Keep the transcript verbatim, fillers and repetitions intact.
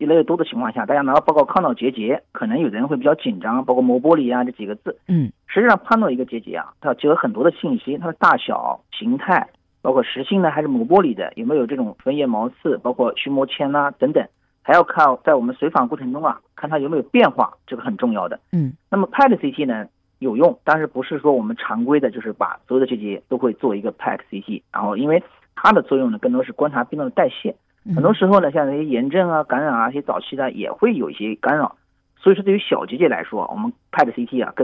越来越多的情况下，大家拿到报告看到结节，可能有的人会比较紧张，包括磨玻璃啊这几个字。 嗯， 实际上判断一个结节啊，它要结合很多的信息，它的大小、形态，包括实心的还是磨玻璃的，有没有这种分叶毛刺，包括须磨铅呐、等等，还要看在我们随访过程中啊，看它有没有变化，这个很重要的。 嗯， 那么 P E T C T 呢有用，但是不是说我们常规的，就是把所有的结节都会做一个 P E T C T， 然后因为它的作用呢更多是观察病毒的代谢，很多时候呢像那些炎症啊、感染啊、一些早期的也会有一些干扰，所以说对于小结节来说，我们 P E T C T 啊更